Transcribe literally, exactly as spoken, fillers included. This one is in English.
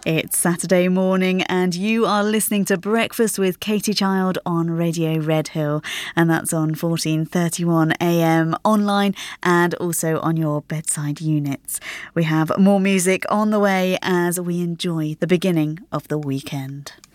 It's Saturday morning and you are listening to Breakfast with Katie Child on Radio Redhill, and that's on fourteen thirty-one A M online and also on your bedside units. We have more music on the way as we enjoy the beginning of the weekend.